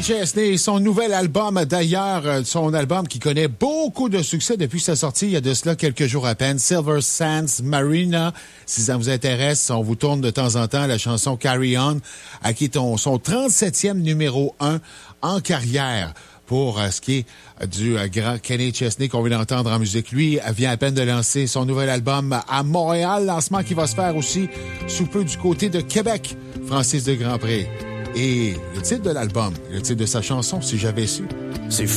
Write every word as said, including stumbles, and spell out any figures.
Chesney et son nouvel album, d'ailleurs, son album qui connaît beaucoup de succès depuis sa sortie il y a de cela quelques jours à peine, Silver Sands Marina. Si ça vous intéresse, on vous tourne de temps en temps la chanson Carry On, à qui est ton, son trente-septième numéro un en carrière. Pour euh, ce qui est euh, du euh, grand Kenny Chesney qu'on vient d'entendre en musique. Lui euh, vient à peine de lancer son nouvel album à Montréal, lancement qui va se faire aussi sous peu du côté de Québec, Francis de Grandpré. Et le titre de l'album, le titre de sa chanson, Si j'avais su. C'est